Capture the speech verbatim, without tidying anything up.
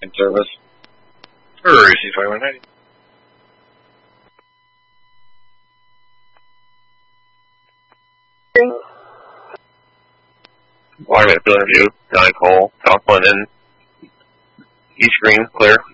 In service. Or C five one ninety. Automated field interview. Nine Cole. Top one in. East Green, clear.